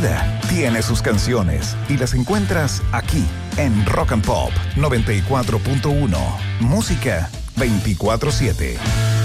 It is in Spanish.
vida tiene sus canciones y las encuentras aquí en Rock and Pop 94.1. Música 24/7.